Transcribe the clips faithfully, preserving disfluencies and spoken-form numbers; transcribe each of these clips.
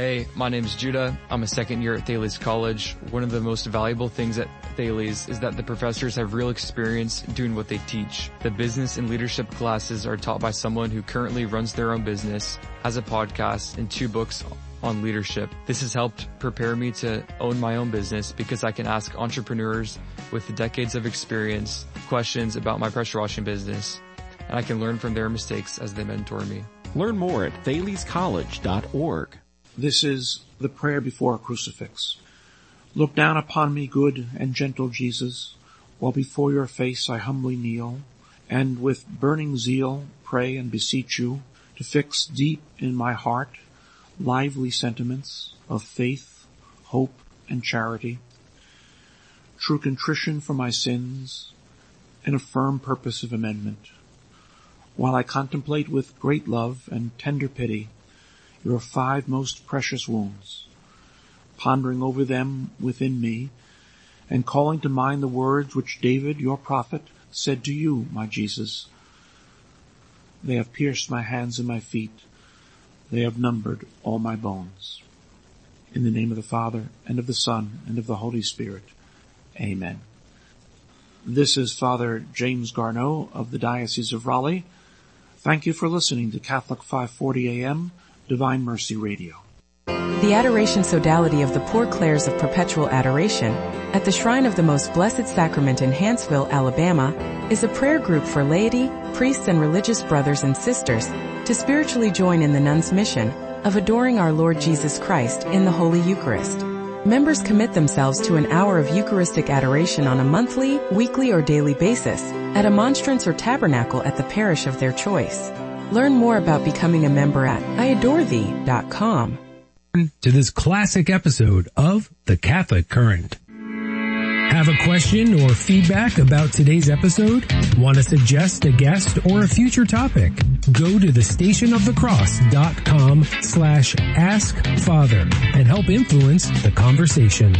Hey, my name's Judah. I'm a second year at Thales College. One of the most valuable things at Thales is that the professors have real experience doing what they teach. The business and leadership classes are taught by someone who currently runs their own business, has a podcast, and two books on leadership. This has helped prepare me to own my own business because I can ask entrepreneurs with decades of experience questions about my pressure washing business, and I can learn from their mistakes as they mentor me. Learn more at thales college dot org. This is the prayer before a crucifix. Look down upon me, good and gentle Jesus, while before your face I humbly kneel, and with burning zeal pray and beseech you to fix deep in my heart lively sentiments of faith, hope, and charity, true contrition for my sins, and a firm purpose of amendment, while I contemplate with great love and tender pity your five most precious wounds, pondering over them within me, and calling to mind the words which David, your prophet, said to you, my Jesus. They have pierced my hands and my feet. They have numbered all my bones. In the name of the Father, and of the Son, and of the Holy Spirit. Amen. This is Father James Garneau of the Diocese of Raleigh. Thank you for listening to Catholic five forty A M, Divine Mercy Radio. The Adoration Sodality of the Poor Clares of Perpetual Adoration at the Shrine of the Most Blessed Sacrament in Hanceville, Alabama, is a prayer group for laity, priests, and religious brothers and sisters to spiritually join in the nuns' mission of adoring our Lord Jesus Christ in the Holy Eucharist. Members commit themselves to an hour of Eucharistic adoration on a monthly, weekly, or daily basis at a monstrance or tabernacle at the parish of their choice. Learn more about becoming a member at I adore thee dot com. To this classic episode of The Catholic Current. Have a question or feedback about today's episode? Want to suggest a guest or a future topic? Go to the station of the cross dot com slash ask father and help influence the conversation.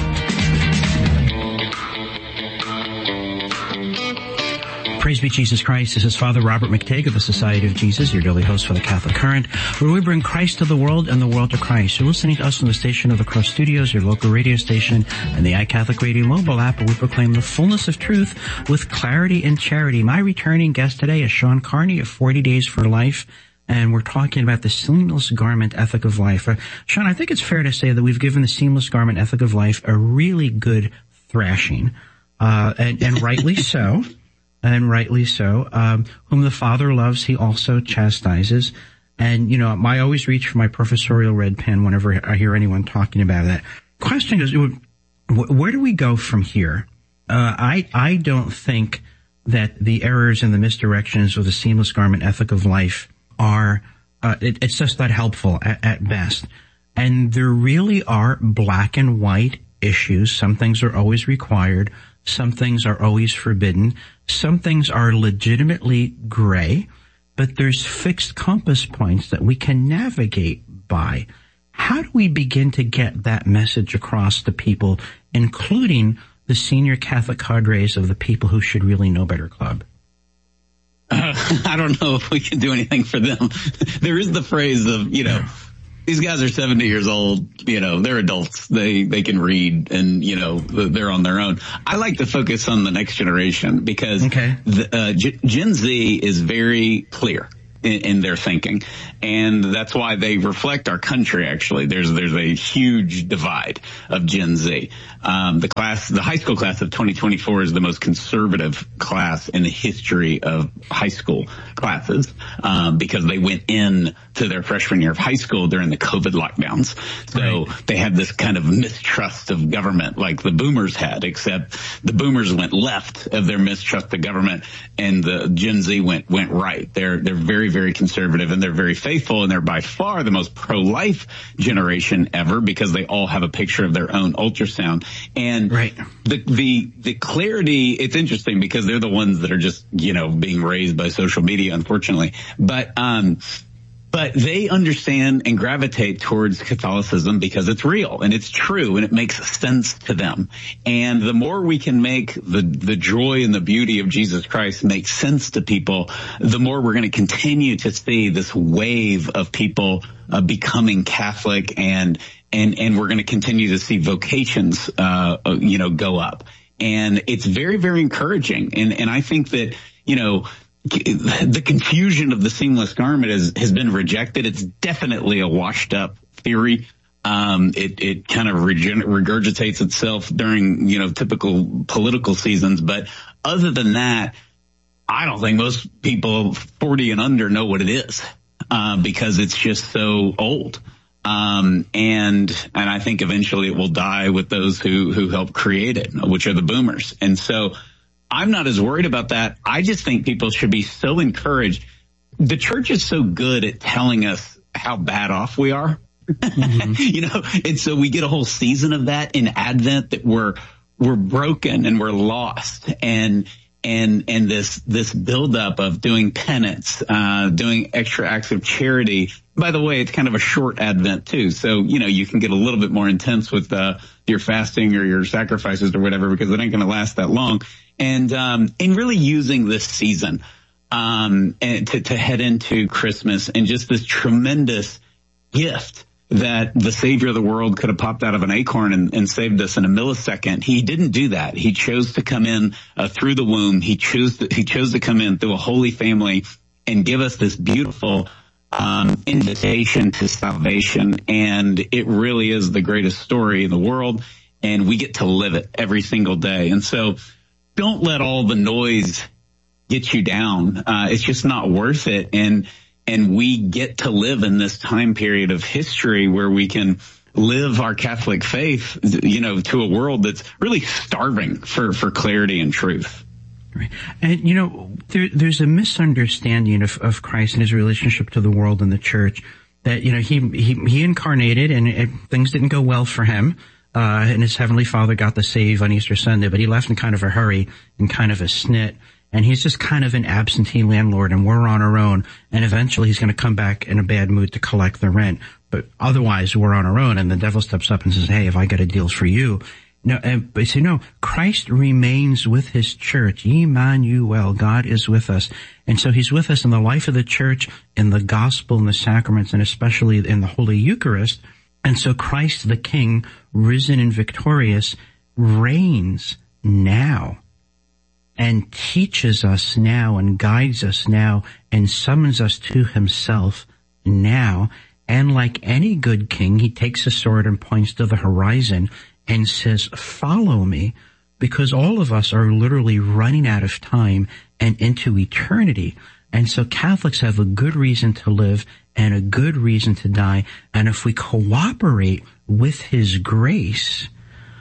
Praise be Jesus Christ. This is Father Robert McTague of the Society of Jesus, your daily host for the Catholic Current, where we bring Christ to the world and the world to Christ. You're listening to us on the Station of the Cross Studios, your local radio station, and the iCatholic Radio mobile app, where we proclaim the fullness of truth with clarity and charity. My returning guest today is Sean Carney of forty days for Life, and we're talking about the seamless garment ethic of life. Uh, Sean, I think it's fair to say that we've given the seamless garment ethic of life a really good thrashing, uh, and, and rightly so. And rightly so. Um, whom the Father loves, he also chastises. And, you know, I always reach for my professorial red pen whenever I hear anyone talking about that. Question is, where do we go from here? Uh, I, I don't think that the errors and the misdirections of the seamless garment ethic of life are, uh, it, it's just not helpful at, at best. And there really are black and white issues. Some things are always required. Some things are always forbidden. Some things are legitimately gray, but there's fixed compass points that we can navigate by. How do we begin to get that message across to people, including the senior Catholic cadres of the People Who Should Really Know Better Club? Uh, I don't know if we can do anything for them. There is the phrase of, you know, these guys are seventy years old, you know, they're adults. They, they can read and, you know, they're on their own. I like to focus on the next generation because okay. the, uh, G- Gen Z is very clear in, in their thinking. And that's why they reflect our country, actually. There's, there's a huge divide of Gen Z. Um, the class, the high school class of twenty twenty-four is the most conservative class in the history of high school classes, um, because they went in to their freshman year of high school during the COVID lockdowns. So right. They had this kind of mistrust of government like the boomers had, except the boomers went left of their mistrust of government and the Gen Z went, went right. They're, they're very, very conservative and they're very faithful, and they're by far the most pro-life generation ever because they all have a picture of their own ultrasound. And right. the, the, the clarity, it's interesting because they're the ones that are just, you know, being raised by social media, unfortunately. But, um, but they understand and gravitate towards Catholicism because it's real and it's true and it makes sense to them. And the more we can make the, the joy and the beauty of Jesus Christ make sense to people, the more we're going to continue to see this wave of people uh, becoming Catholic, and, and, and we're going to continue to see vocations, uh, you know, go up. And it's very, very encouraging. And, and I think that, you know, the confusion of the seamless garment has, has been rejected. It's definitely a washed up theory. Um, it, it kind of regen- regurgitates itself during, you know, typical political seasons. But other than that, I don't think most people forty and under know what it is, uh, because it's just so old. Um, and, and I think eventually it will die with those who, who helped create it, which are the boomers. And so I'm not as worried about that. I just think people should be so encouraged. The church is so good at telling us how bad off we are. Mm-hmm. You know, and so we get a whole season of that in Advent, that we're, we're broken and we're lost. And, and, and this, this buildup of doing penance, uh, doing extra acts of charity. By the way, it's kind of a short Advent too. So, you know, you can get a little bit more intense with, uh, your fasting or your sacrifices or whatever, because it ain't going to last that long. And, um, and really using this season, um, and to, to head into Christmas, and just this tremendous gift that the Savior of the world could have popped out of an acorn and, and saved us in a millisecond. He didn't do that. He chose to come in, uh, through the womb. He chose to, he chose to come in through a holy family and give us this beautiful, um, invitation to salvation. And it really is the greatest story in the world. And we get to live it every single day. And so, don't let all the noise get you down. Uh, it's just not worth it. And, and we get to live in this time period of history where we can live our Catholic faith, you know, to a world that's really starving for, for clarity and truth. Right. And, you know, there, there's a misunderstanding of, of Christ and his relationship to the world and the church, that, you know, he, he, he incarnated and it, things didn't go well for him. Uh, and his heavenly Father got the save on Easter Sunday, but he left in kind of a hurry and kind of a snit. And he's just kind of an absentee landlord, and we're on our own. And eventually he's going to come back in a bad mood to collect the rent. But otherwise we're on our own. And the devil steps up and says, hey, if I got a deal for you. No, and, but you know, Christ remains with his church. Emmanuel, God is with us. And so he's with us in the life of the church, in the gospel and the sacraments, and especially in the Holy Eucharist. And so Christ the King, risen and victorious, reigns now and teaches us now and guides us now and summons us to himself now. And like any good king, he takes a sword and points to the horizon and says, follow me, because all of us are literally running out of time and into eternity. And so Catholics have a good reason to live and a good reason to die. And if we cooperate with his grace,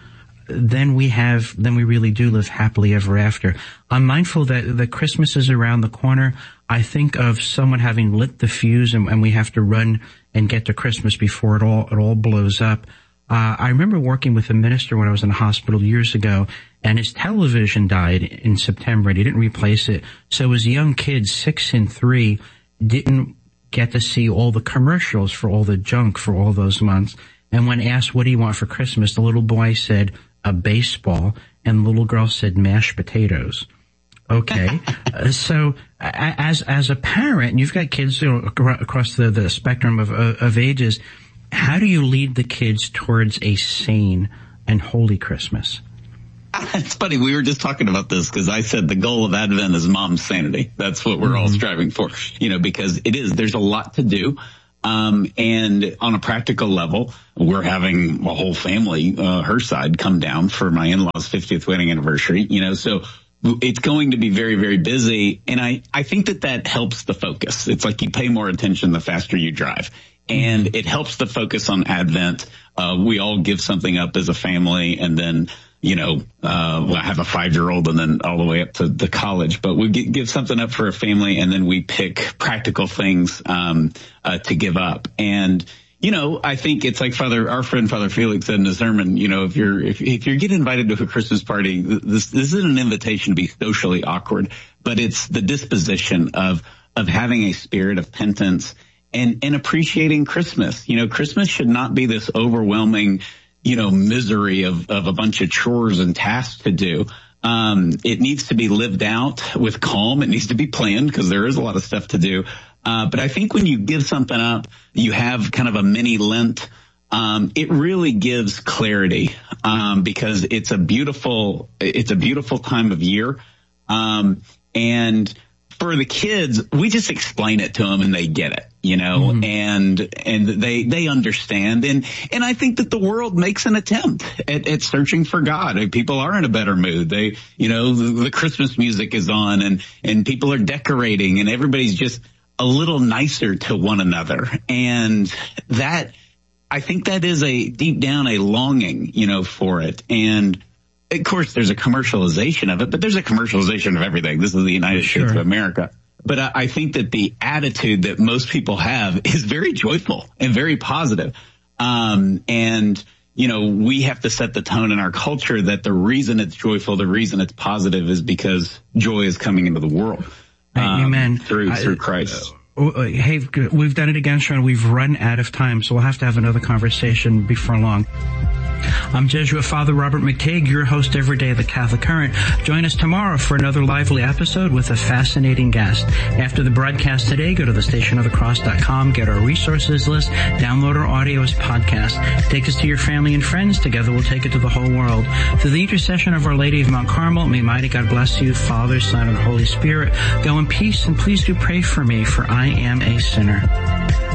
then we have, then we really do live happily ever after. I'm mindful that the Christmas is around the corner. I think of someone having lit the fuse and, and we have to run and get to Christmas before it all, it all blows up. Uh, I remember working with a minister when I was in the hospital years ago, and his television died in September and he didn't replace it. So his young kids, six and three, didn't get to see all the commercials for all the junk for all those months. And when asked, what do you want for Christmas? The little boy said, a baseball, and the little girl said mashed potatoes. Okay. uh, so as, as a parent, you've got kids, you know, across the, the spectrum of, of, of ages. How do you lead the kids towards a sane and holy Christmas? It's funny. We were just talking about this because I said the goal of Advent is mom's sanity. That's what we're mm-hmm. all striving for, you know, because it is, there's a lot to do. Um, and on a practical level, we're having a whole family, uh, her side come down for my in-laws' fiftieth wedding anniversary, you know, so it's going to be very, very busy. And I, I think that that helps the focus. It's like you pay more attention the faster you drive. And it helps the focus on Advent. Uh, we all give something up as a family, and then, you know, uh, well, I have a five-year-old and then all the way up to the college, but we give something up for a family, and then we pick practical things, um, uh, to give up. And, you know, I think it's like Father, our friend Father Felix said in his sermon, you know, if you're, if, if you get invited to a Christmas party, this, this isn't an invitation to be socially awkward, but it's the disposition of, of having a spirit of penitence and, and appreciating Christmas. You know, Christmas should not be this overwhelming, you know, misery of, of a bunch of chores and tasks to do. Um, it needs to be lived out with calm. It needs to be planned because there is a lot of stuff to do. Uh, but I think when you give something up, you have kind of a mini Lent. Um, it really gives clarity, um, because it's a beautiful, it's a beautiful time of year. Um, and for the kids, we just explain it to them and they get it, you know, mm-hmm. and, and they, they understand. And, and I think that the world makes an attempt at, at searching for God. People are in a better mood. They, you know, the, the Christmas music is on and, and people are decorating and everybody's just a little nicer to one another. And that, I think that is a deep down a longing, you know, for it. And of course there's a commercialization of it, but there's a commercialization of everything. This is the United sure. States of America. But I, I think that the attitude that most people have is very joyful and very positive. Um, and, you know, we have to set the tone in our culture that the reason it's joyful, the reason it's positive is because joy is coming into the world. Um, Amen. Through, I, through Christ. Uh, Hey, we've done it again, Sean. We've run out of time, so we'll have to have another conversation before long. I'm Jesuit Father Robert McTague, your host every day of the Catholic Current. Join us tomorrow for another lively episode with a fascinating guest. After the broadcast today, go to the station of the cross dot com, get our resources list, download our audio as podcast. Take us to your family and friends. Together we'll take it to the whole world. Through the intercession of Our Lady of Mount Carmel, may mighty God bless you, Father, Son, and Holy Spirit. Go in peace, and please do pray for me, for I am a sinner.